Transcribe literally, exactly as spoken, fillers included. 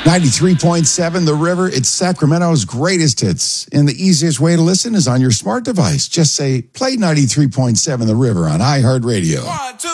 ninety-three point seven The River, it's Sacramento's greatest hits. And the easiest way to listen is on your smart device. Just say, play ninety-three point seven The River on iHeartRadio. One, two.